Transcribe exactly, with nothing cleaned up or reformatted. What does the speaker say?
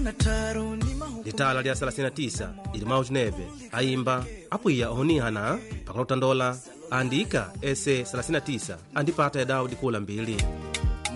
litala lya thelathini na tisa ilimao Geneve aimba apwiya ohunihana pakalotandola andika ese thelathini na tisa andipata ya Daudi kula mbili.